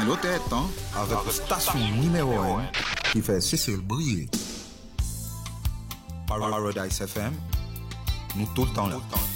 l'autre temps avec la station numéro 1 qui fait Cécile briller. Paradise FM, nous tout le temps là.